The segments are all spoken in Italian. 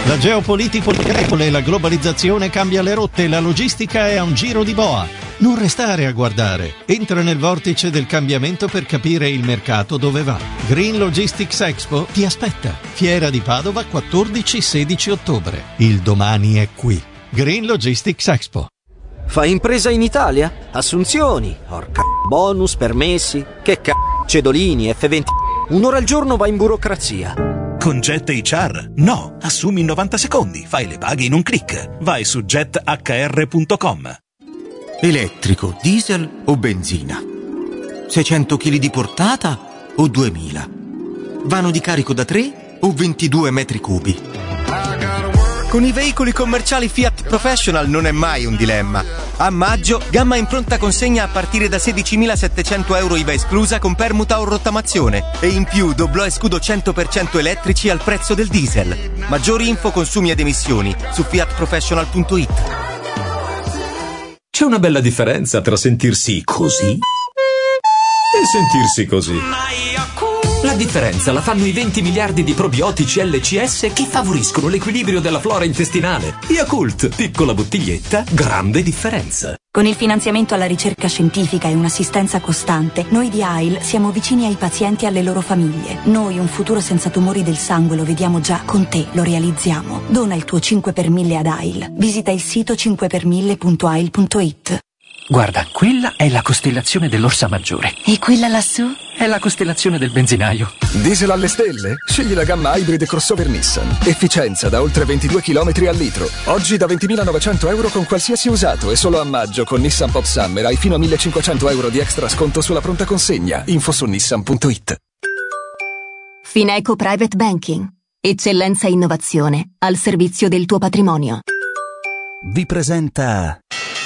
La geopolitica e la globalizzazione cambia le rotte e la logistica è a un giro di boa. Non restare a guardare. Entra nel vortice del cambiamento per capire il mercato dove va. Green Logistics Expo ti aspetta. Fiera di Padova 14-16 ottobre. Il domani è qui. Green Logistics Expo. Fai impresa in Italia? Assunzioni, bonus, permessi, cedolini, F20. Un'ora al giorno vai in burocrazia. Con Jet HR? No, assumi in 90 secondi, fai le paghe in un click. Vai su jethr.com. Elettrico, diesel o benzina? 600 kg di portata o 2000? Vano di carico da 3 o 22 metri cubi? Con i veicoli commerciali Fiat Professional non è mai un dilemma. A maggio, gamma in pronta consegna a partire da 16.700 euro IVA esclusa con permuta o rottamazione. E in più doblò e scudo 100% elettrici al prezzo del diesel. Maggiori info, consumi ed emissioni su fiatprofessional.it. C'è una bella differenza tra sentirsi così e sentirsi così. La differenza la fanno i 20 miliardi di probiotici LCS che favoriscono l'equilibrio della flora intestinale. Yakult, piccola bottiglietta, grande differenza. Con il finanziamento alla ricerca scientifica e un'assistenza costante, noi di AIL siamo vicini ai pazienti e alle loro famiglie. Noi un futuro senza tumori del sangue lo vediamo già, con te lo realizziamo. Dona il tuo 5 per 1000 ad AIL. Visita il sito 5per1000.ail.it. Guarda, quella è la costellazione dell'Orsa Maggiore. E quella lassù? È la costellazione del benzinaio. Diesel alle stelle? Scegli la gamma hybrid crossover Nissan. Efficienza da oltre 22 km al litro. Oggi da 20.900 euro con qualsiasi usato e solo a maggio con Nissan Pop Summer hai fino a 1.500 euro di extra sconto sulla pronta consegna. Info su nissan.it. Fineco Private Banking. Eccellenza e innovazione al servizio del tuo patrimonio. Vi presenta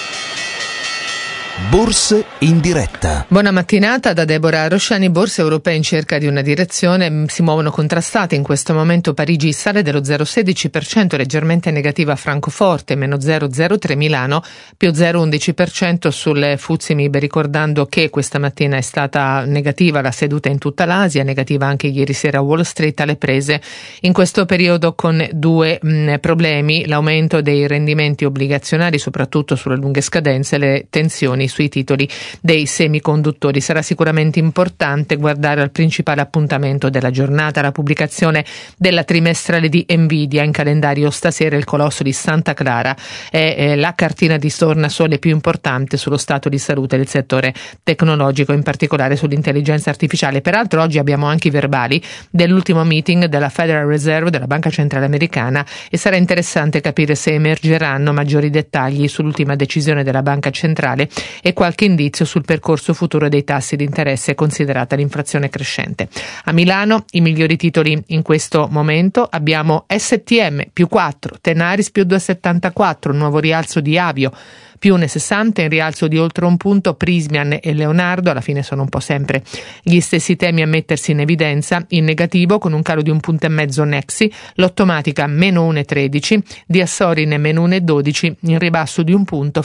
Borse in diretta. Buona mattinata da Deborah Rosciani. Borse europee in cerca di una direzione si muovono contrastate. In questo momento Parigi sale dello 0,16%, leggermente negativa a Francoforte, meno 0,03 Milano, più 0,11% sul FTSE MIB, ricordando che questa mattina è stata negativa la seduta in tutta l'Asia, negativa anche ieri sera a Wall Street, alle prese in questo periodo con due problemi: l'aumento dei rendimenti obbligazionari, soprattutto sulle lunghe scadenze, le tensioni sui titoli dei semiconduttori. Sarà sicuramente importante guardare al principale appuntamento della giornata, la pubblicazione della trimestrale di Nvidia. In calendario stasera il colosso di Santa Clara è la cartina di tornasole più importante sullo stato di salute del settore tecnologico, in particolare sull'intelligenza artificiale. Peraltro oggi abbiamo anche i verbali dell'ultimo meeting della Federal Reserve, della Banca Centrale Americana, e sarà interessante capire se emergeranno maggiori dettagli sull'ultima decisione della Banca Centrale e qualche indizio sul percorso futuro dei tassi di interesse, considerata l'inflazione crescente. A Milano i migliori titoli in questo momento abbiamo STM più 4, Tenaris più 2,74, nuovo rialzo di Avio più 1,60, in rialzo di oltre un punto Prysmian e Leonardo. Alla fine sono un po' sempre gli stessi temi a mettersi in evidenza. In negativo, con un calo di 1,5 punti Nexi, Lottomatica meno 1,13, Diassorin meno 1,12, in ribasso di un punto